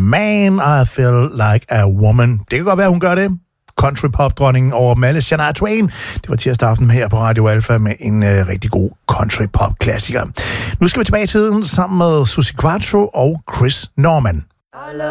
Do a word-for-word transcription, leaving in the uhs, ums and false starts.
Man, I Feel Like a Woman. Det kan godt være, hun gør det. Country-pop-dronningen over dem alle, Shania Twain. Det var tirsdag aften her på Radio Alfa med en uh, rigtig god country-pop-klassiker. Nu skal vi tilbage i tiden sammen med Suzi Quatro og Chris Norman.